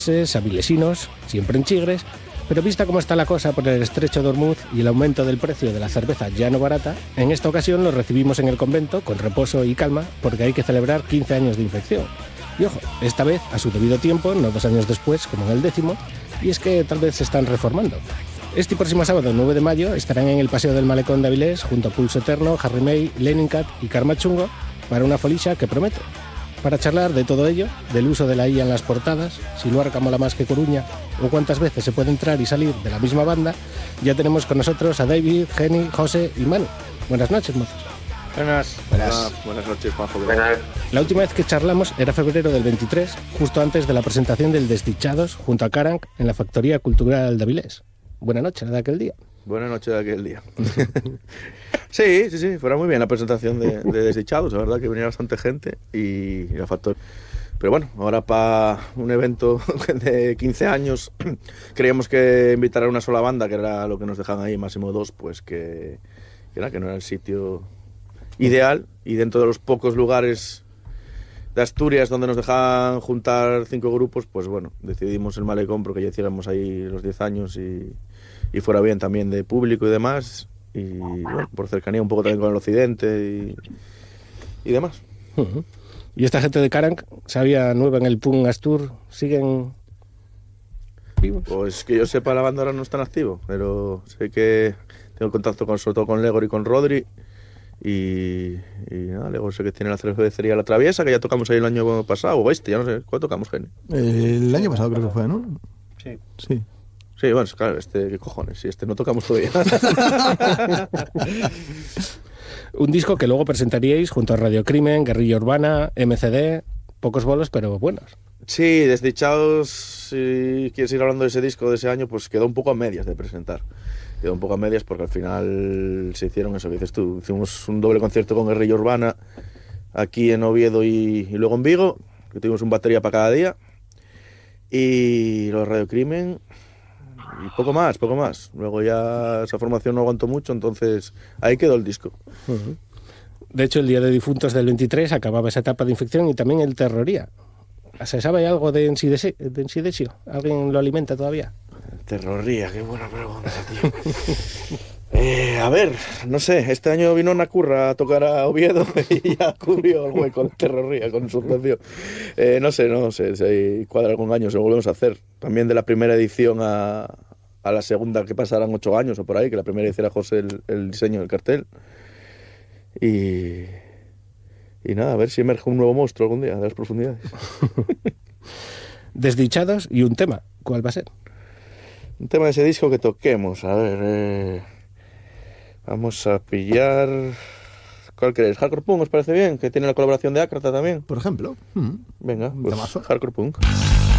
avilesinos, siempre en Chigres, pero vista cómo está la cosa por el estrecho de Ormuz y el aumento del precio de la cerveza ya no barata, en esta ocasión los recibimos en el convento con reposo y calma porque hay que celebrar 15 años de infección. Y ojo, esta vez a su debido tiempo, no 2 años después como en el 10º, y es que tal vez se están reformando. Este próximo sábado, 9 de mayo, estarán en el Paseo del Malecón de Avilés junto a Pulso Eterno, Harry May, Lenin Cat y Karma Chungo para una folixa que promete. Para charlar de todo ello, del uso de la IA en las portadas, si Luarca mola más que Coruña o cuántas veces se puede entrar y salir de la misma banda, ya tenemos con nosotros a David, Jenny, José y Manu. Buenas noches, mozos. Buenas noches, Juanjo. La última vez que charlamos era febrero del 23, justo antes de la presentación del Desdichados junto a Karank en la Factoría Cultural de Avilés. Buenas noches de aquel día. Buenas noches de aquel día. Sí, fuera muy bien la presentación de Desdichados, la verdad que venía bastante gente y la Factoría. Pero bueno, ahora para un evento de 15 años creíamos que invitar a una sola banda, que era lo que nos dejaban ahí, máximo 2, pues que no era el sitio ideal, y dentro de los pocos lugares de Asturias donde nos dejaban juntar 5 grupos, pues bueno, decidimos el Malecón porque ya hiciéramos ahí los 10 años y fuera bien también de público y demás, y bueno, por cercanía un poco también con el occidente y demás. Uh-huh. ¿Y esta gente de Karank, sabía nueva en el Punk Astur, siguen vivos? Pues que yo sepa, la banda ahora no está en activo, pero sé que tengo contacto sobre todo con Legor y con Rodri. Y nada, luego sé que tiene la cervecería La Traviesa, que ya tocamos ahí el año pasado, o ya no sé, ¿cuándo tocamos, Jenny? El año pasado creo que fue, ¿no? Sí. Sí, bueno, claro, ¿qué cojones? Si no tocamos todavía. Un disco que luego presentaríais junto a Radio Crimen, Guerrilla Urbana, MCD, pocos bolos, pero buenos. Sí, Desdichados, si quieres ir hablando de ese disco de ese año, pues quedó un poco a medias de presentar. Quedó un poco a medias porque al final se hicieron eso que dices tú. Hicimos un doble concierto con Guerrilla Urbana aquí en Oviedo y luego en Vigo, que tuvimos un batería para cada día. Y los Radio Crimen y poco más. Luego ya esa formación no aguantó mucho, entonces ahí quedó el disco. Uh-huh. De hecho, el Día de Difuntos del 23 acababa esa etapa de infección y también el Terroría. ¿Se sabe algo de Ensidesio? ¿Alguien lo alimenta todavía? Terroría, qué buena pregunta, tío. A ver, no sé, este año vino Nacurra a tocar a Oviedo y ya cubrió el hueco de Terroría con su canción. No sé, si cuadra algún año se lo volvemos a hacer. También de la primera edición a la segunda, que pasarán 8 años o por ahí, que la primera hiciera José el diseño del cartel. Y nada, a ver si emerge un nuevo monstruo algún día de las profundidades. Desdichados y un tema, ¿cuál va a ser? Un tema de ese disco que toquemos, a ver, vamos a pillar... ¿Cuál queréis? ¿Hardcore Punk os parece bien? Que tiene la colaboración de Ácrata también. Por ejemplo. Venga, pues Temazo. Hardcore Punk.